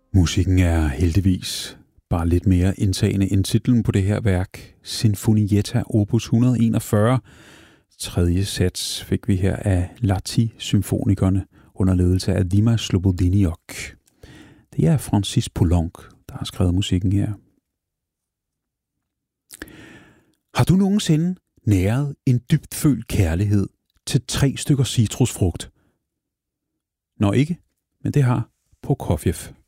Musikken er heldigvis bare lidt mere indtagende end titlen på det her værk, Sinfonietta opus 141. Tredje sats fik vi her af Lati-symfonikerne under ledelse af Dima Slobodiniok. Det er Francis Poulenc, der har skrevet musikken her. Har du nogensinde næret en dybtfølt kærlighed til 3 stykker citrusfrugt? Nå ikke, men det har Prokofjev.